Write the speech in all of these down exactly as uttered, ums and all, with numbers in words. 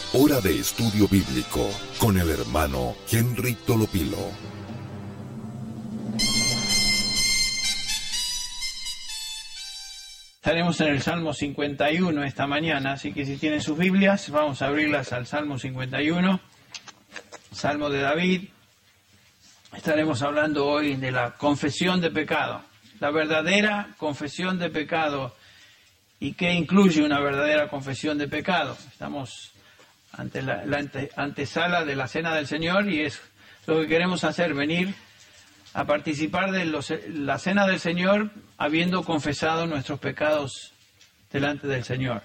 Hora de estudio bíblico con el hermano Henry Tolopilo. Estaremos en el Salmo cincuenta y uno esta mañana, así que si tienen sus Biblias, vamos a abrirlas al Salmo cincuenta y uno, Salmo de David. Estaremos hablando hoy de la confesión de pecado, la verdadera confesión de pecado. ¿Y qué incluye una verdadera confesión de pecado? Estamos ante la, la ante, antesala de la Cena del Señor y es lo que queremos hacer, venir a participar de los, la Cena del Señor habiendo confesado nuestros pecados delante del Señor.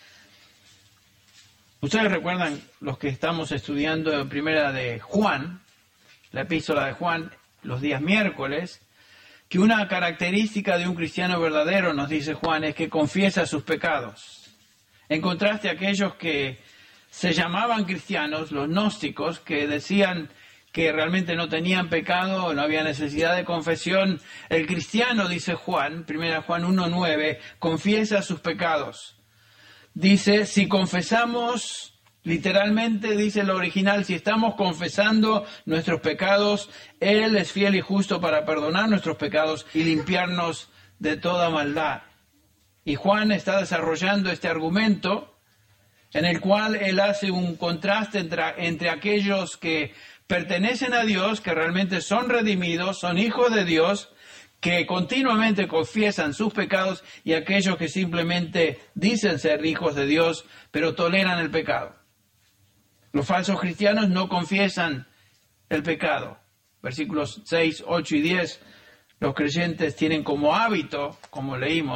Ustedes recuerdan, los que estamos estudiando en primera de Juan, la epístola de Juan, los días miércoles, que una característica de un cristiano verdadero, nos dice Juan, es que confiesa sus pecados. En contraste a aquellos que se llamaban cristianos, los gnósticos, que decían que realmente no tenían pecado, no había necesidad de confesión. El cristiano, dice Juan, primera Juan uno nueve, confiesa sus pecados. Dice, si confesamos, literalmente dice el original, si estamos confesando nuestros pecados, Él es fiel y justo para perdonar nuestros pecados y limpiarnos de toda maldad. Y Juan está desarrollando este argumento en el cual él hace un contraste entre, entre aquellos que pertenecen a Dios, que realmente son redimidos, son hijos de Dios, que continuamente confiesan sus pecados, y aquellos que simplemente dicen ser hijos de Dios, pero toleran el pecado. Los falsos cristianos no confiesan el pecado. Versículos seis, ocho y diez, los creyentes tienen como hábito, como leímos,